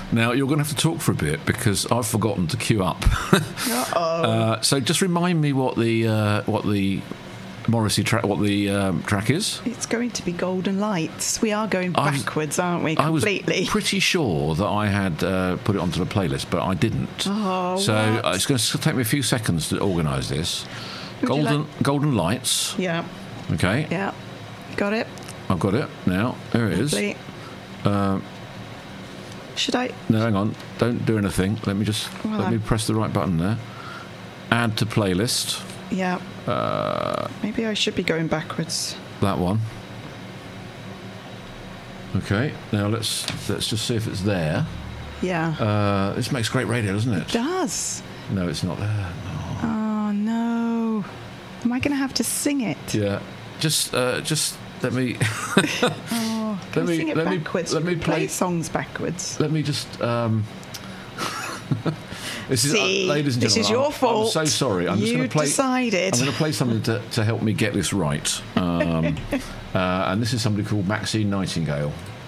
Now, you're going to have to talk for a bit because I've forgotten to queue up. So just remind me what the Morrissey track, track is. It's going to be Golden Lights. We are going backwards, aren't we? Completely. I was pretty sure that I had put it onto the playlist, but I didn't. So it's going to take me a few seconds to organise this. Golden Lights. Yeah. Okay. Yeah. Got it. I've got it now. There it is. Should I? No, hang on. Don't do anything. Let me press the right button there. Add to playlist. Yeah. Maybe I should be going backwards. That one. Okay. Now let's just see if it's there. Yeah. This makes great radio, doesn't it? It does. No, it's not there. No. Oh no. Am I going to have to sing it? Yeah. Just let me. Let me sing it backwards. Let me play songs backwards. Let me just. This is, ladies and gentlemen, this is your fault. I'm so sorry. I'm just going to play. Decided. I'm going to play something to help me get this right. And this is somebody called Maxine Nightingale.